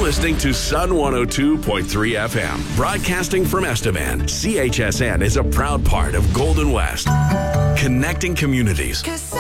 listening to Sun 102.3 FM, broadcasting from Estevan. CHSN is a proud part of Golden West, connecting communities.